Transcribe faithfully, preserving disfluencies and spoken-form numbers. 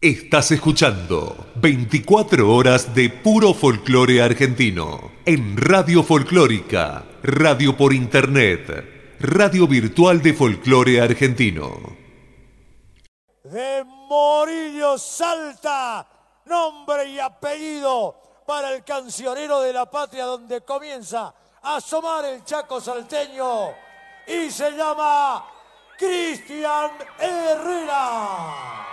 Estás escuchando veinticuatro horas de puro folclore argentino en Radio Folclórica, radio por internet, radio virtual de folclore argentino. De Morillo Salta, nombre y apellido para el cancionero de la patria, donde comienza a asomar el Chaco salteño, y se llama Cristian Herrera.